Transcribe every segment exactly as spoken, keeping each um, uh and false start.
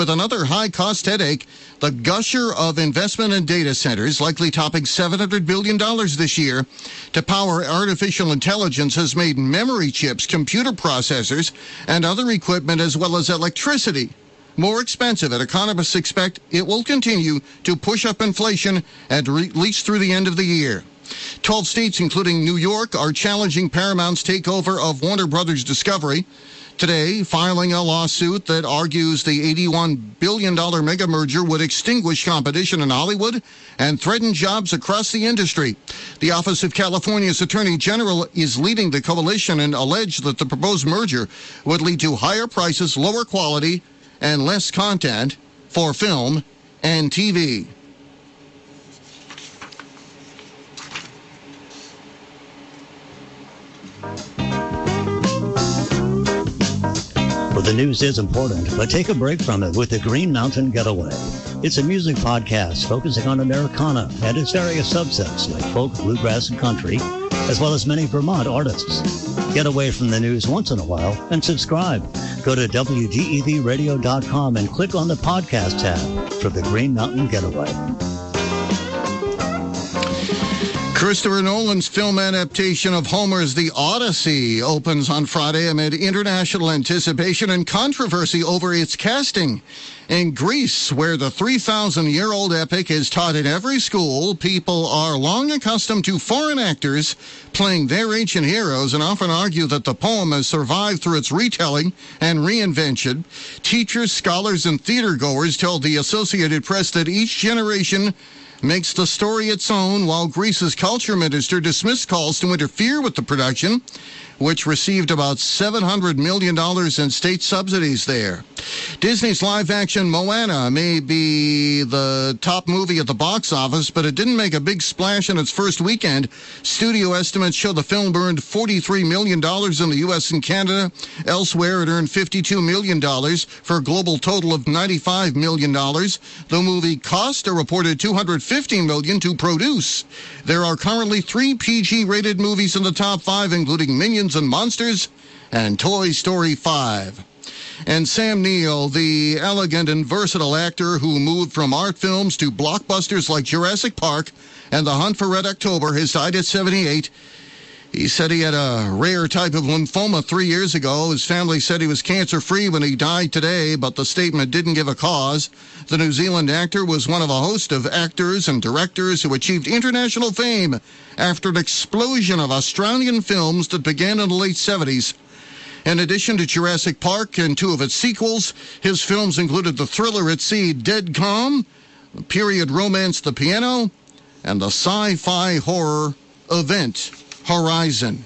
with another high-cost headache. The gusher of investment in data centers, likely topping seven hundred billion dollars this year, to power artificial intelligence has made memory chips, computer processors, and other equipment, as well as electricity, more expensive, and economists expect it will continue to push up inflation at least through the end of the year. Twelve states, including New York, are challenging Paramount's takeover of Warner Brothers Discovery. Today, filing a lawsuit that argues the eighty-one billion dollars mega merger would extinguish competition in Hollywood and threaten jobs across the industry. The Office of California's Attorney General is leading the coalition and alleged that the proposed merger would lead to higher prices, lower quality, and less content for film and T V. Well, the news is important, but take a break from it with the Green Mountain Getaway. It's a music podcast focusing on Americana and its various subsets like folk, bluegrass, and country, as well as many Vermont artists. Get away from the news once in a while and subscribe. Go to W D E V radio dot com and click on the podcast tab for the Green Mountain Getaway. Christopher Nolan's film adaptation of Homer's The Odyssey opens on Friday amid international anticipation and controversy over its casting. In Greece, where the three thousand year old epic is taught in every school, people are long accustomed to foreign actors playing their ancient heroes and often argue that the poem has survived through its retelling and reinvention. Teachers, scholars, and theatergoers told the Associated Press that each generation makes the story its own, while Greece's culture minister dismissed calls to interfere with the production, which received about seven hundred million dollars in state subsidies there. Disney's live-action Moana may be the top movie at the box office, but it didn't make a big splash in its first weekend. Studio estimates show the film earned forty-three million dollars in the U S and Canada. Elsewhere, it earned fifty-two million dollars for a global total of ninety-five million dollars. The movie cost a reported two hundred fifty million dollars to produce. There are currently three P G-rated movies in the top five, including Minions and Monsters and Toy Story five. And Sam Neill, the elegant and versatile actor who moved from art films to blockbusters like Jurassic Park and The Hunt for Red October, has died at seventy-eight. He said he had a rare type of lymphoma three years ago. His family said he was cancer-free when he died today, but the statement didn't give a cause. The New Zealand actor was one of a host of actors and directors who achieved international fame after an explosion of Australian films that began in the late seventies. In addition to Jurassic Park and two of its sequels, his films included the thriller at sea Dead Calm, the period romance The Piano, and the sci-fi horror Event Horizon.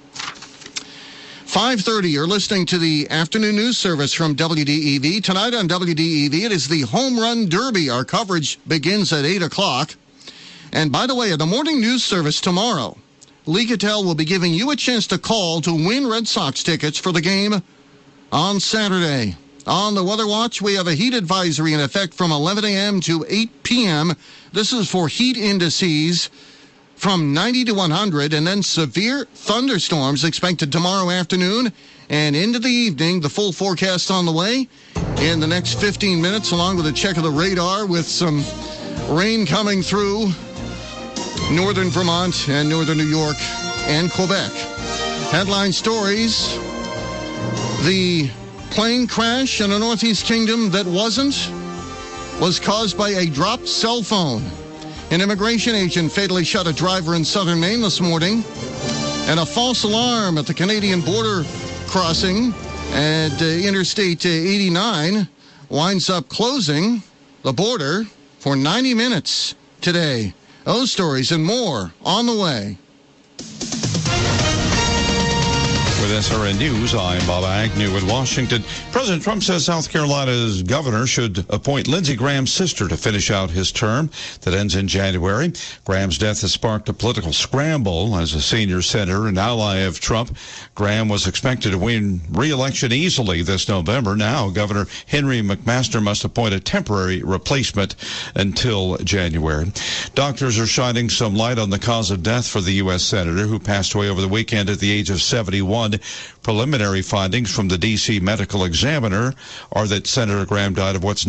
five thirty, you're listening to the afternoon news service from W D E V. Tonight on W D E V, it is the Home Run Derby. Our coverage begins at eight o'clock. And by the way, at the morning news service tomorrow, Lee Cattell will be giving you a chance to call to win Red Sox tickets for the game on Saturday. On the Weather Watch, we have a heat advisory in effect from eleven a.m. to eight p.m. This is for heat indices from ninety to one hundred, and then severe thunderstorms expected tomorrow afternoon and into the evening. The full forecast on the way in the next fifteen minutes, along with a check of the radar with some rain coming through northern Vermont and northern New York and Quebec. Headline stories: the plane crash in the Northeast Kingdom that wasn't was caused by a dropped cell phone. An immigration agent fatally shot a driver in southern Maine this morning. And a false alarm at the Canadian border crossing at uh, Interstate eighty-nine winds up closing the border for ninety minutes today. Those stories and more on the way. With S R N News, I'm Bob Agnew in Washington. President Trump says South Carolina's governor should appoint Lindsey Graham's sister to finish out his term that ends in January. Graham's death has sparked a political scramble as a senior senator and ally of Trump. Graham was expected to win re-election easily this November. Now, Governor Henry McMaster must appoint a temporary replacement until January. Doctors are shining some light on the cause of death for the U S senator who passed away over the weekend at the age of seventy-one. Preliminary findings from the D C medical examiner are that Senator Graham died of what's